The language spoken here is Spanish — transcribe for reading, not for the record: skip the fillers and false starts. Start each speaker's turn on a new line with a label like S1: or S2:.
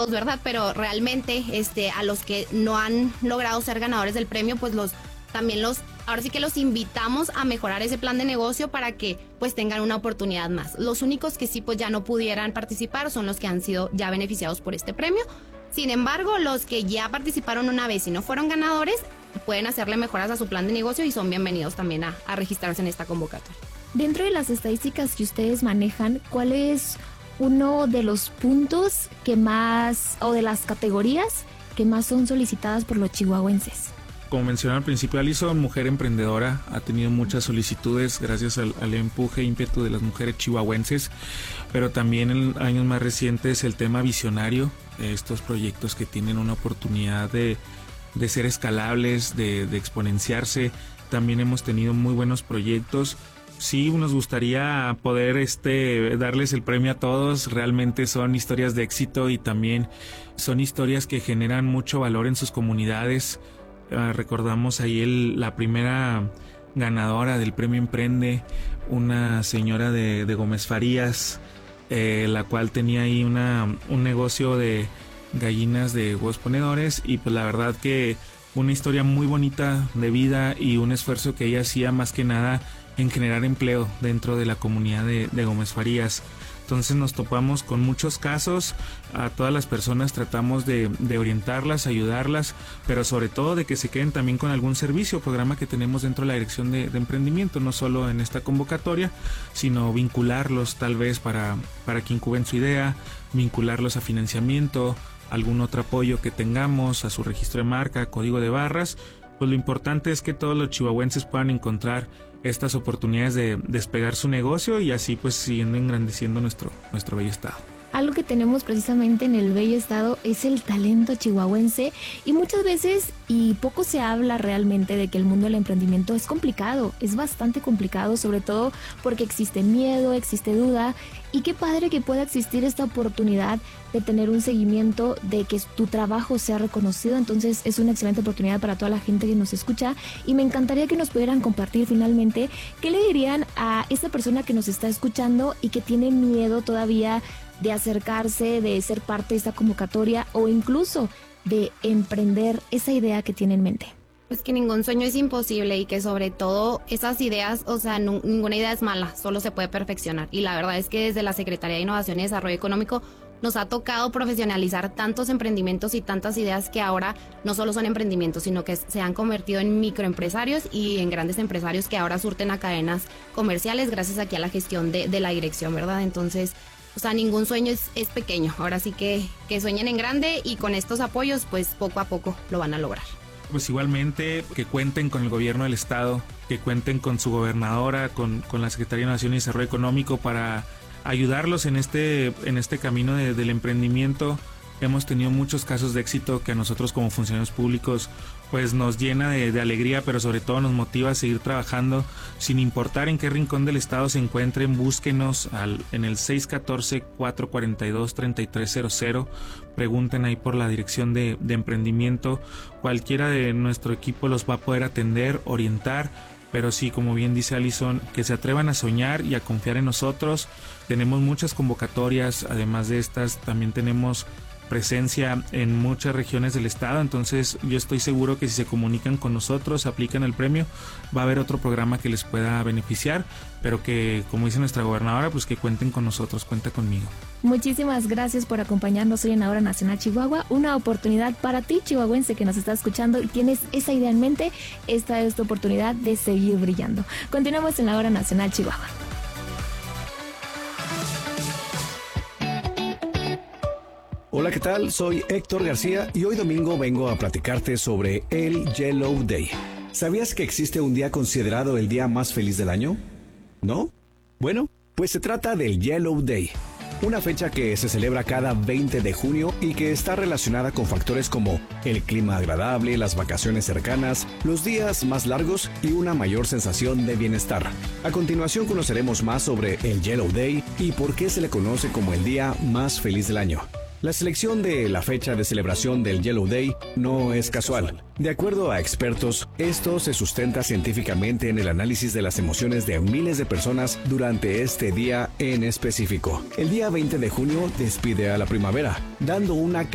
S1: todos, ¿verdad? Pero realmente a los que no han logrado ser ganadores del premio, pues ahora sí que los invitamos a mejorar ese plan de negocio para que pues tengan una oportunidad más. Los únicos que sí pues ya no pudieran participar son los que han sido ya beneficiados por este premio. Sin embargo, los que ya participaron una vez y no fueron ganadores, pueden hacerle mejoras a su plan de negocio y son bienvenidos también a registrarse en esta convocatoria.
S2: Dentro de las estadísticas que ustedes manejan, ¿cuál es uno de los puntos que más, o de las categorías que más son solicitadas por los chihuahuenses?
S3: Como mencioné al principio, Alison, mujer emprendedora, ha tenido muchas solicitudes gracias al empuje e ímpetu de las mujeres chihuahuenses, pero también en años más recientes el tema visionario, estos proyectos que tienen una oportunidad de ser escalables, de exponenciarse. También hemos tenido muy buenos proyectos. Sí, nos gustaría poder darles el premio a todos. Realmente son historias de éxito y también son historias que generan mucho valor en sus comunidades. Recordamos ahí la primera ganadora del premio Emprende, una señora de Gómez Farías, la cual tenía ahí un negocio de gallinas de huevos ponedores, y pues la verdad que una historia muy bonita de vida y un esfuerzo que ella hacía más que nada en generar empleo dentro de la comunidad de Gómez Farías. Entonces nos topamos con muchos casos, a todas las personas tratamos de orientarlas, ayudarlas, pero sobre todo de que se queden también con algún servicio o programa que tenemos dentro de la Dirección de Emprendimiento, no solo en esta convocatoria, sino vincularlos tal vez para que incuben su idea, vincularlos a financiamiento, algún otro apoyo que tengamos, a su registro de marca, código de barras. Pues lo importante es que todos los chihuahuenses puedan encontrar estas oportunidades de despegar su negocio y así pues siguiendo engrandeciendo nuestro bello estado.
S2: Algo que tenemos precisamente en el bello estado es el talento chihuahuense, y muchas veces y poco se habla realmente de que el mundo del emprendimiento es complicado, es bastante complicado, sobre todo porque existe miedo, existe duda, y qué padre que pueda existir esta oportunidad de tener un seguimiento, de que tu trabajo sea reconocido. Entonces es una excelente oportunidad para toda la gente que nos escucha, y me encantaría que nos pudieran compartir finalmente qué le dirían a esa persona que nos está escuchando y que tiene miedo todavía de acercarse, de ser parte de esta convocatoria o incluso de emprender esa idea que tiene en mente.
S1: Pues que ningún sueño es imposible y que sobre todo esas ideas, o sea, ninguna idea es mala, solo se puede perfeccionar. Y la verdad es que desde la Secretaría de Innovación y Desarrollo Económico nos ha tocado profesionalizar tantos emprendimientos y tantas ideas que ahora no solo son emprendimientos, sino que se han convertido en microempresarios y en grandes empresarios que ahora surten a cadenas comerciales gracias aquí a la gestión de la dirección, ¿verdad? Entonces, o sea, ningún sueño es pequeño. Ahora sí que sueñen en grande, y con estos apoyos, pues poco a poco lo van a lograr.
S3: Pues igualmente que cuenten con el gobierno del estado, que cuenten con su gobernadora, con la Secretaría de Innovación y Desarrollo Económico para ayudarlos en este camino del emprendimiento. Hemos tenido muchos casos de éxito que a nosotros como funcionarios públicos pues nos llena de alegría, pero sobre todo nos motiva a seguir trabajando sin importar en qué rincón del estado se encuentren. Búsquenos en el 614-442-3300, pregunten ahí por la Dirección de Emprendimiento. Cualquiera de nuestro equipo los va a poder atender, orientar, pero sí, como bien dice Alison, que se atrevan a soñar y a confiar en nosotros. Tenemos muchas convocatorias, además de estas también tenemos presencia en muchas regiones del estado, entonces yo estoy seguro que si se comunican con nosotros, aplican el premio, va a haber otro programa que les pueda beneficiar, pero que, como dice nuestra gobernadora, pues que cuenten con nosotros, cuenta conmigo.
S2: Muchísimas gracias por acompañarnos hoy en La Hora Nacional Chihuahua, una oportunidad para ti, chihuahuense, que nos está escuchando y tienes esa idea en mente. Esta es tu oportunidad de seguir brillando. Continuamos en La Hora Nacional Chihuahua.
S4: Hola, ¿qué tal? Soy Héctor García y hoy domingo vengo a platicarte sobre el Yellow Day. ¿Sabías que existe un día considerado el día más feliz del año? ¿No? Bueno, pues se trata del Yellow Day, una fecha que se celebra cada 20 de junio y que está relacionada con factores como el clima agradable, las vacaciones cercanas, los días más largos y una mayor sensación de bienestar. A continuación conoceremos más sobre el Yellow Day y por qué se le conoce como el día más feliz del año. La selección de la fecha de celebración del Yellow Day no es casual. De acuerdo a expertos, esto se sustenta científicamente en el análisis de las emociones de miles de personas durante este día en específico. El día 20 de junio despide a la primavera, dando una